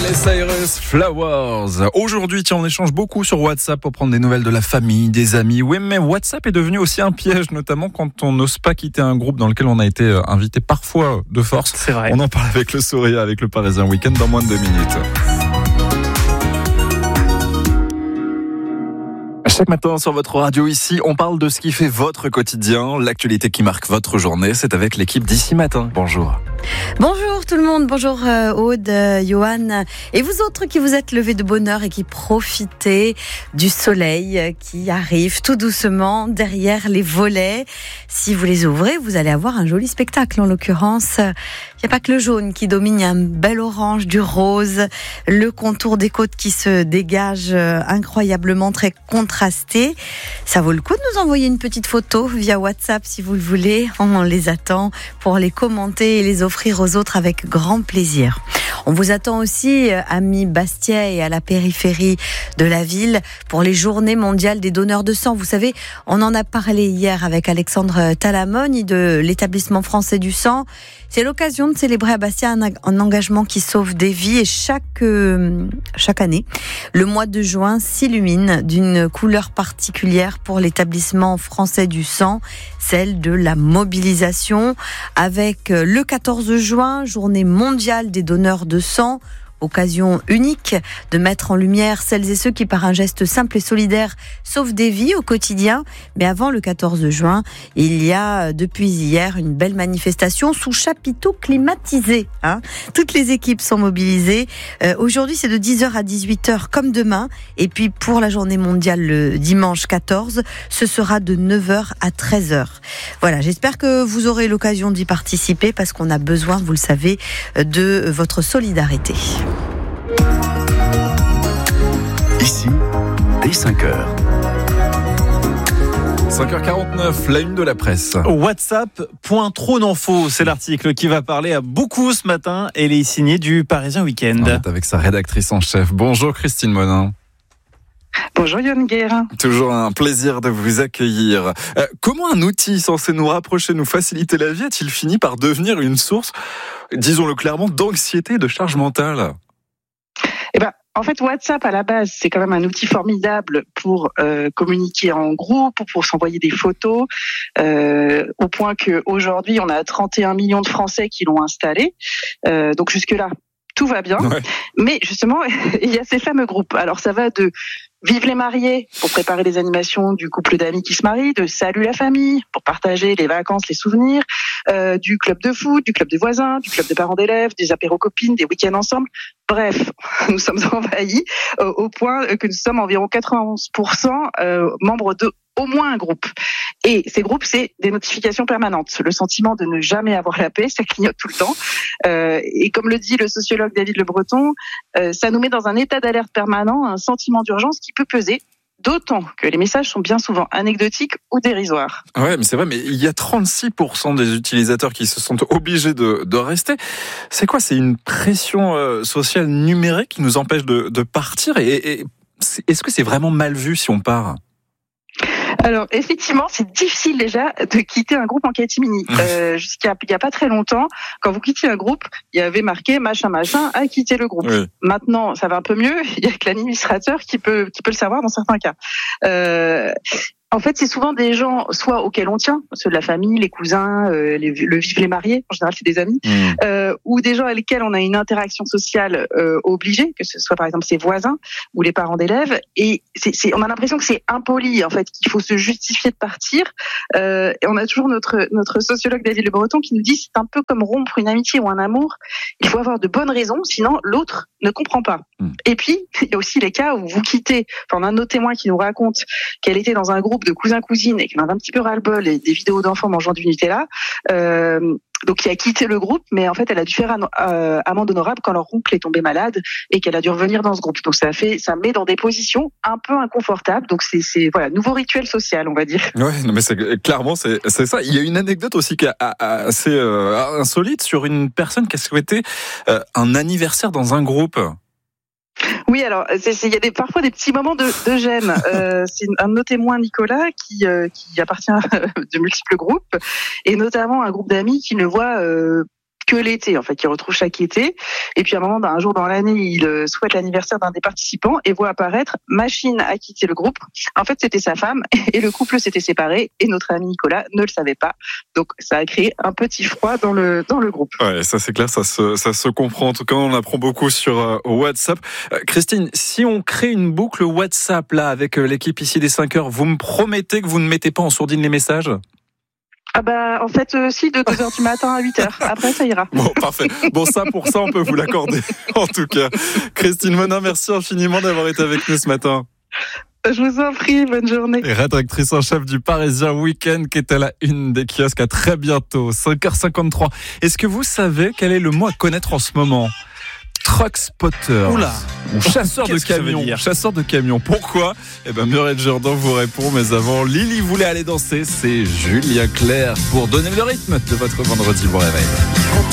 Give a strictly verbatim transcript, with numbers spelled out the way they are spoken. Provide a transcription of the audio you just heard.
Miley Cyrus, Flowers. Aujourd'hui, tiens, on échange beaucoup sur WhatsApp pour prendre des nouvelles de la famille, des amis. Oui, mais WhatsApp est devenu aussi un piège, notamment quand on n'ose pas quitter un groupe dans lequel on a été invité parfois de force. C'est vrai. On en parle avec le Sourire, avec le Parisien Week-end dans moins de deux minutes. Chaque matin sur votre radio ici, on parle de ce qui fait votre quotidien, l'actualité qui marque votre journée. C'est avec l'équipe d'Ici Matin. Bonjour. Bonjour tout le monde, bonjour euh, Aude, euh, Johan et vous autres qui vous êtes levés de bonne heure et qui profitez du soleil euh, qui arrive tout doucement derrière les volets. Si vous les ouvrez, vous allez avoir un joli spectacle. En l'occurrence, il n'y a pas que le jaune qui domine, il y a un bel orange, du rose, le contour des côtes qui se dégage euh, incroyablement très contrasté. Ça vaut le coup de nous envoyer une petite photo via WhatsApp si vous le voulez. On les attend pour les commenter et les offrir aux autres avec grand plaisir. On vous attend aussi, amis Bastia et à la périphérie de la ville, pour les journées mondiales des donneurs de sang. Vous savez, on en a parlé hier avec Alexandre Talamone de l'établissement français du sang. C'est l'occasion de célébrer à Bastia un, un engagement qui sauve des vies et chaque, euh, chaque année, le mois de juin s'illumine d'une couleur particulière pour l'établissement français du sang, celle de la mobilisation, avec le quatorze juin, journée mondiale des donneurs de sang. Occasion unique de mettre en lumière celles et ceux qui, par un geste simple et solidaire, sauvent des vies au quotidien. Mais avant le quatorze juin, il y a depuis hier une belle manifestation sous chapiteau climatisé. Hein. Toutes les équipes sont mobilisées. Euh, aujourd'hui, c'est de dix heures à dix-huit heures comme demain. Et puis pour la journée mondiale le dimanche quatorze, ce sera de neuf heures à treize heures. Voilà, j'espère que vous aurez l'occasion d'y participer parce qu'on a besoin, vous le savez, de votre solidarité. Ici, dès cinq heures. cinq heures quarante-neuf, la une de la presse. WhatsApp, point trop n'en faut, c'est l'article qui va parler à beaucoup ce matin et il est signé du Parisien Week-end. On est avec sa rédactrice en chef. Bonjour Christine Monin. Bonjour Yann Guérin. Toujours un plaisir de vous accueillir. Euh, comment un outil censé nous rapprocher, nous faciliter la vie, a-t-il fini par devenir une source, disons-le clairement, d'anxiété et de charge mentale ? Eh ben, en fait, WhatsApp, à la base, c'est quand même un outil formidable pour euh, communiquer en groupe, pour, pour s'envoyer des photos, euh, au point qu'aujourd'hui, on a trente et un millions de Français qui l'ont installé. Euh, donc jusque-là, tout va bien. Ouais. Mais justement, il y a ces fameux groupes. Alors, ça va de Vive les mariés pour préparer les animations du couple d'amis qui se marient, de Salut la famille pour partager les vacances, les souvenirs, euh, du club de foot, du club des voisins, du club des parents d'élèves, des apéros copines, des week-ends ensemble. Bref, nous sommes envahis euh, au point que nous sommes environ quatre-vingt-onze pour cent euh, membres de au moins un groupe. Et ces groupes, c'est des notifications permanentes. Le sentiment de ne jamais avoir la paix, ça clignote tout le temps. Euh, et comme le dit le sociologue David Le Breton, euh, ça nous met dans un état d'alerte permanent, un sentiment d'urgence qui peut peser, d'autant que les messages sont bien souvent anecdotiques ou dérisoires. Ouais, mais c'est vrai, mais il y a trente-six pour cent des utilisateurs qui se sont obligés de, de rester. C'est quoi ? C'est une pression euh, sociale numérique qui nous empêche de, de partir et, et est-ce que c'est vraiment mal vu si on part ? Alors effectivement, c'est difficile déjà de quitter un groupe en catimini. Euh, jusqu'à il y a pas très longtemps, quand vous quittiez un groupe, il y avait marqué machin machin a quitté le groupe. Oui. Maintenant, ça va un peu mieux. Il y a que l'administrateur qui peut qui peut le savoir dans certains cas. Euh, En fait, c'est souvent des gens, soit auxquels on tient, ceux de la famille, les cousins, euh, les, le vivent les mariés, en général c'est des amis, mmh. euh, ou des gens avec lesquels on a une interaction sociale euh, obligée, que ce soit par exemple ses voisins ou les parents d'élèves, et c'est, c'est, on a l'impression que c'est impoli en fait, qu'il faut se justifier de partir. Euh, et on a toujours notre notre sociologue David Le Breton qui nous dit c'est un peu comme rompre une amitié ou un amour. Il faut avoir de bonnes raisons, sinon l'autre ne comprend pas. Mmh. Et puis il y a aussi les cas où vous quittez. Enfin, on a un autre témoin qui nous raconte qu'elle était dans un groupe de cousins-cousines et qui en avait un petit peu ras-le-bol et des vidéos d'enfants mangeant du Nutella. Euh, donc qui a quitté le groupe, mais en fait elle a dû faire un, euh, amende honorable quand leur oncle est tombé malade et qu'elle a dû revenir dans ce groupe. Donc ça fait, ça met dans des positions un peu inconfortables. Donc c'est, c'est voilà, nouveau rituel social, on va dire. Ouais, non mais c'est clairement c'est, c'est ça. Il y a une anecdote aussi qui est assez euh, insolite sur une personne qui a souhaité euh, un anniversaire dans un groupe. Oui, alors il y a des, parfois des petits moments de, de gêne. Euh, c'est un de nos témoins, Nicolas, qui, euh, qui appartient à de multiples groupes, et notamment un groupe d'amis qui ne voit euh, que l'été, en fait, qu'il retrouve chaque été. Et puis à un moment, d'un jour dans l'année, il euh, souhaite l'anniversaire d'un des participants et voit apparaître Machine a quitté le groupe. En fait, c'était sa femme et le couple s'était séparé et notre ami Nicolas ne le savait pas. Donc ça a créé un petit froid dans le dans le groupe. Ouais, ça c'est clair, ça se ça se comprend. En tout cas, on apprend beaucoup sur euh, WhatsApp. Euh, Christine, si on crée une boucle WhatsApp là avec euh, l'équipe ici des cinq heures, vous me promettez que vous ne mettez pas en sourdine les messages ? Ah bah en fait euh, si de deux heures du matin à huit heures. Après ça ira. Bon, parfait. Bon, ça pour ça on peut vous l'accorder. En tout cas, Christine Monin, merci infiniment d'avoir été avec nous ce matin. Je vous en prie, bonne journée. Et rédactrice en chef du Parisien Week-end qui est à la une des kiosques. À très bientôt, cinq heures cinquante-trois. Est-ce que vous savez quel est le mot à connaître en ce moment ? Truck spotter. Oula. Ou chasseur de Qu'est-ce que ça veut camions. dire ? Chasseur de camions. Pourquoi ? Eh ben, Muriel Jourdan vous répond, mais avant, Lily voulait aller danser. C'est Julien Clerc pour donner le rythme de votre vendredi. Bon réveil.